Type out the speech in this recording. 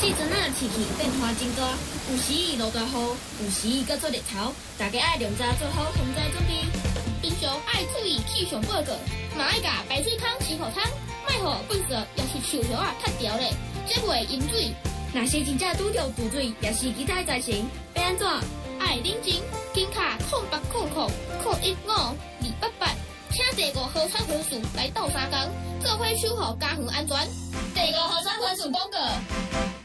即阵啊，天气变化真大，有时伊落大雨，有时伊搁出日头，大家爱量早做好防灾准备。 平常爱注意气象报告，嘛爱甲排水桶洗好汤，莫互粪扫也是树叶啊塌掉咧，这袂饮水。 若是真正拄着堵水，也是其他灾情，要安怎？ 爱冷静，紧卡0800-015-288，请第5号产分数来斗3工，做伙守护家园安全。第5号产分数广告。